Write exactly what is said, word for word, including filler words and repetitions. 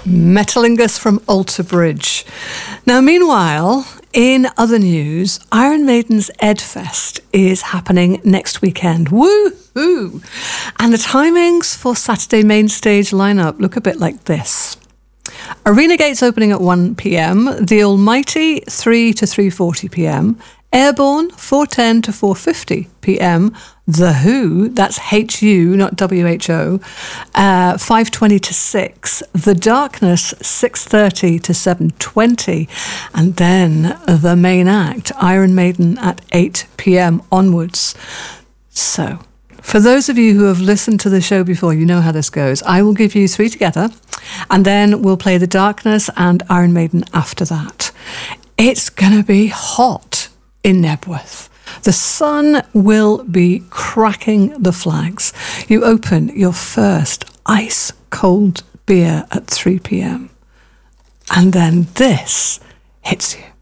Metalingus from Alter Bridge. Now, meanwhile, in other news, Iron Maiden's Edfest is happening next weekend. Woo-hoo! And the timings for Saturday main stage lineup look a bit like this. Arena Gates opening at one p.m, The Almighty three to three forty p.m, Airborne four ten to four fifty p.m, The Who, that's H U, not W H O, uh, five twenty to six, The Darkness six thirty to seven twenty, and then the main act, Iron Maiden at eight p.m. onwards. So, for those of you who have listened to the show before, you know how this goes. I will give you three together, and then we'll play The Darkness and Iron Maiden after that. It's going to be hot in Knebworth. The sun will be cracking the flags. You open your first ice-cold beer at three p.m. and then this hits you.